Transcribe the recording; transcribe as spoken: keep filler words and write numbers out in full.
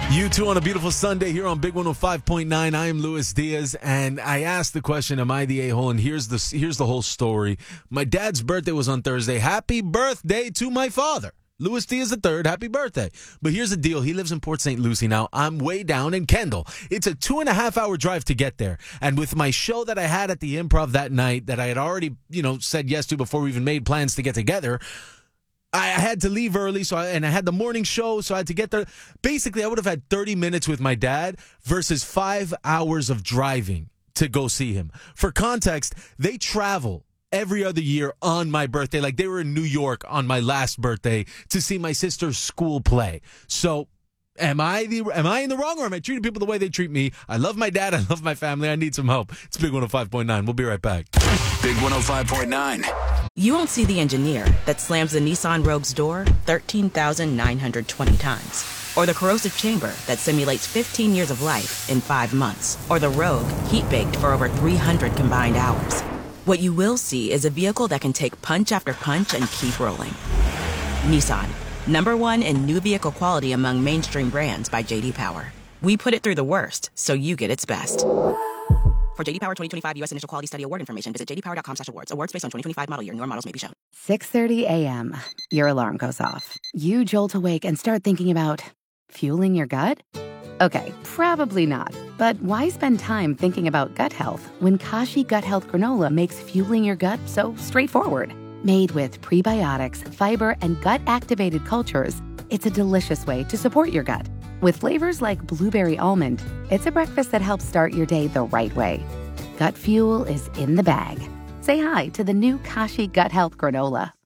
You two on a beautiful Sunday here on Big one oh five point nine. I am Luis Diaz, and I asked the question, am I the a-hole? And here's the, here's the whole story. My dad's birthday was on Thursday. Happy birthday to my father. Luis Diaz the third, happy birthday. But here's the deal. He lives in Port Saint Lucie now. I'm way down in Kendall. It's a two and a half hour drive to get there. And with my show that I had at the Improv that night that I had already, you know, said yes to before we even made plans to get together, I had to leave early, so I, and I had the morning show, so I had to get there. Basically, I would have had thirty minutes with my dad versus five hours of driving to go see him. For context, they travel every other year on my birthday. Like, they were in New York on my last birthday to see my sister's school play. So am I the am I in the wrong, or am I treating people the way they treat me? I love my dad. I love my family. I need some help. It's Big one oh five point nine. We'll be right back. Big one oh five point nine. You won't see the engineer that slams the Nissan Rogue's door thirteen thousand nine hundred twenty times. Or the corrosive chamber that simulates fifteen years of life in five months. Or the Rogue heat-baked for over three hundred combined hours. What you will see is a vehicle that can take punch after punch and keep rolling. Nissan, number one in new vehicle quality among mainstream brands by J D Power. We put it through the worst, so you get its best. For J D Power twenty twenty-five U S Initial Quality Study Award information, visit j d power dot com slash awards. Awards based on twenty twenty-five model year. Newer models may be shown. six thirty a.m. Your alarm goes off. You jolt awake and start thinking about fueling your gut? Okay, probably not. But why spend time thinking about gut health when Kashi Gut Health Granola makes fueling your gut so straightforward? Made with prebiotics, fiber, and gut-activated cultures, it's a delicious way to support your gut. With flavors like blueberry almond, it's a breakfast that helps start your day the right way. Gut fuel is in the bag. Say hi to the new Kashi Gut Health Granola.